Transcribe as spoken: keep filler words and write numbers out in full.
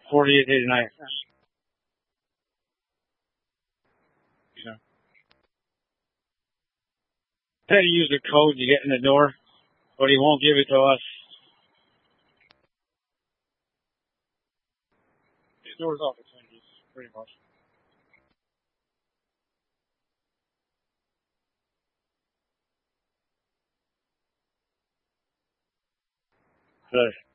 forty-eight eighty-nine. Yeah. Try to use the code to get in the door, but he won't give it to us. The door's opportunities, pretty much. Good.